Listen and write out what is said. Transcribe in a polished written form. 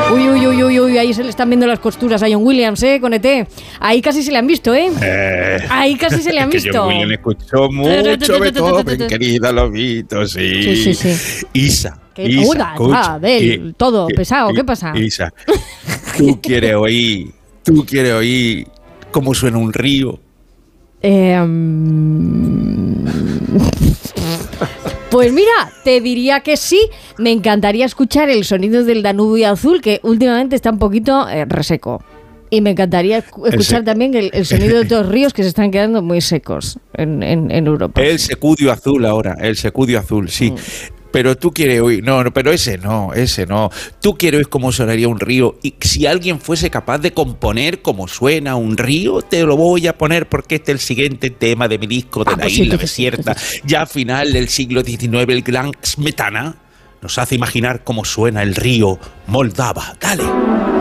Uy, uy, uy, uy, uy, ahí se le están viendo las costuras a John Williams, con ET. Ahí casi se le han visto, Ahí casi se le han visto. John Williams escuchó mucho Beethoven, querida Lobito, sí. Sí. Isa, Abel, todo pesado, ¿qué pasa? Isa, tú quieres oír cómo suena un río. Pues mira, te diría que sí. Me encantaría escuchar el sonido del Danubio azul, que últimamente está un poquito reseco. Y me encantaría escuchar también el sonido de otros ríos que se están quedando muy secos en Europa. El secudio azul ahora, el secudio azul, sí. Pero tú quieres oír, pero ese no. Tú quieres oír cómo sonaría un río, y si alguien fuese capaz de componer cómo suena un río, te lo voy a poner porque este es el siguiente tema de mi disco de la isla desierta. Ya a final del siglo XIX, el gran Smetana nos hace imaginar cómo suena el río Moldava. Dale.